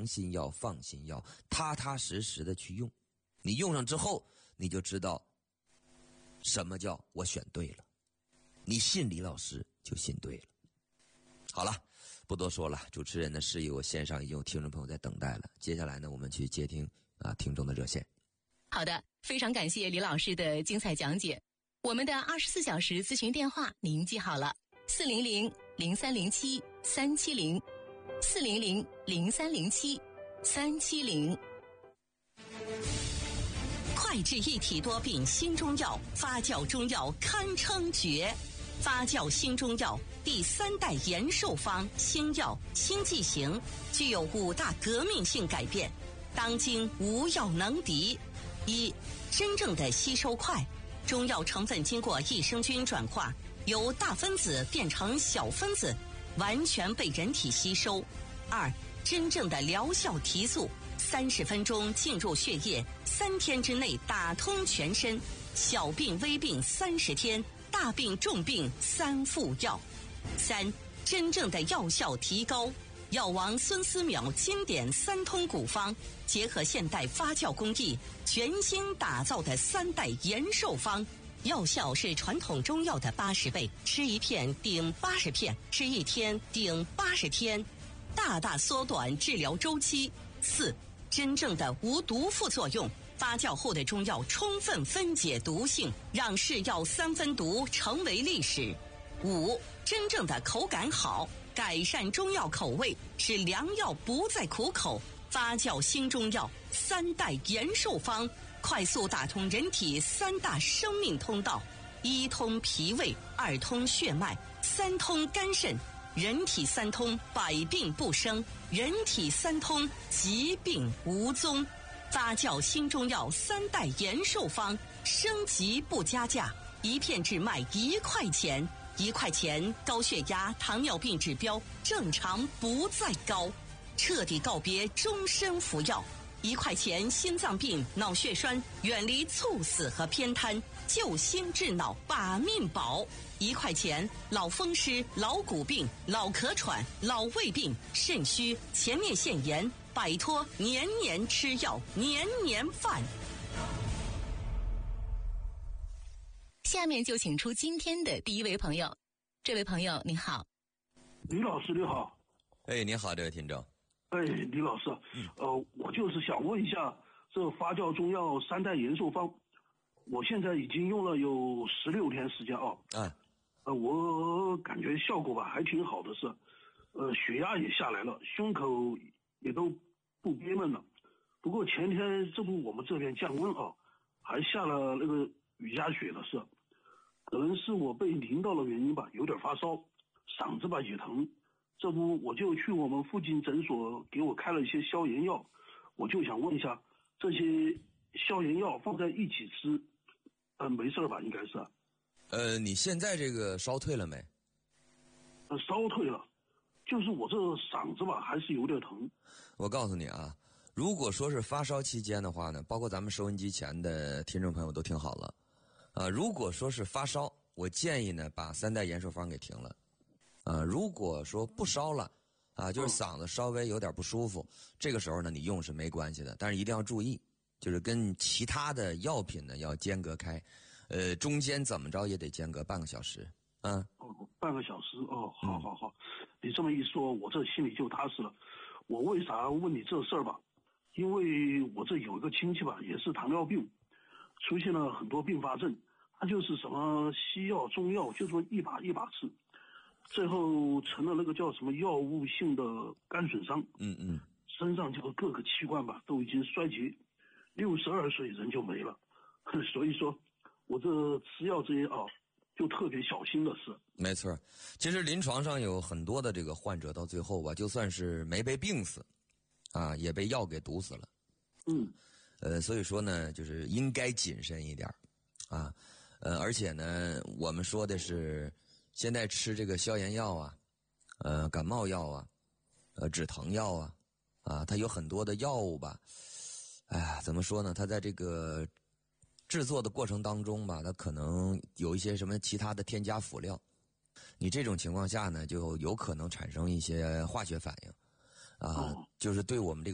放心药，放心药，踏踏实实的去用。你用上之后，你就知道什么叫我选对了。你信李老师就信对了。好了，不多说了，主持人的事宜我线上已经有听众朋友在等待了。接下来呢，我们去接听听众的热线。 好的，非常感谢李老师的精彩讲解。我们的24小时咨询电话您记好了，400-0307-370，400-0307-370。 快治一体多病新中药，发酵中药堪称绝。发酵新中药第3代延寿方新药新剂型，具有5大革命性改变，当今无药能敌。一、真正的吸收快，中药成分经过益生菌转化，由大分子变成小分子，完全被人体吸收。2、真正的疗效提速，30分钟进入血液，3天之内打通全身，小病微病30天，大病重病3副药。3、真正的药效提高，药王孙思邈经典3通古方，结合现代发酵工艺，全新打造的3代延寿方，药效是传统中药的80倍，吃1片顶80片，吃1天顶80天，大大缩短治疗周期。4、真正的无毒副作用，发酵后的中药充分分解毒性，让是药3分毒成为历史。5、真正的口感好，改善中药口味，使良药不再苦口。发酵新中药3代延寿方，快速打通人体3大生命通道：1通脾胃，2通血脉，3通肝肾。人体3通，百病不生；人体3通，疾病无踪。发酵新中药3代延寿方，升级不加价，1片只卖1块钱，1块钱高血压、糖尿病指标正常不再高，彻底告别终身服药。1块钱心脏病、脑血栓远离猝死和偏瘫，救心治脑把命保。1块钱老风湿、老骨病、老咳喘、老胃病、肾虚、前列腺炎，摆脱年年吃药、年年犯。 下面就请出今天的第一位朋友。这位朋友你好。 李老师你好。 你好，这位听众。 李老师，我就是想问一下，这发酵中药3代延寿方，我现在已经用了有16天时间我感觉效果吧还挺好的，是，血压也下来了，胸口也都不憋闷了。不过前天这不我们这边降温还下了那个雨夹雪了，是，可能是我被淋到了原因吧，有点发烧，嗓子吧也疼。这不我就去我们附近诊所给我开了一些消炎药，我就想问一下，这些消炎药放在一起吃，没事吧？应该是。 你现在这个烧退了没？ 烧退了，就是我这嗓子吧还是有点疼。 我告诉你啊，如果说是发烧期间的话呢，包括咱们收音机前的听众朋友都听好了，如果说是发烧，我建议呢把3代延寿方给停了。如果说不烧了，就是嗓子稍微有点不舒服，这个时候呢你用是没关系的，但是一定要注意，就是跟其他的药品呢要间隔开，中间怎么着也得间隔半个小时。 半个小时好，你这么一说，我这心里就踏实了。我为啥问你这事儿吧？因为我这有一个亲戚吧，也是糖尿病，出现了很多并发症，他就是什么西药、中药，就说一把一把吃。最后成了那个叫什么药物性的肝损伤，身上这个各个器官吧都已经衰竭，62岁人就没了。所以说我这吃药这些就特别小心的事。 没错，其实临床上有很多的这个患者到最后吧，就算是没被病死也被药给毒死了。所以说呢就是应该谨慎一点而且呢我们说的是现在吃这个消炎药感冒药止疼药它有很多的药物吧，怎么说呢？它在这个制作的过程当中吧，它可能有一些什么其他的添加辅料，你这种情况下呢，就有可能产生一些化学反应就是对我们这个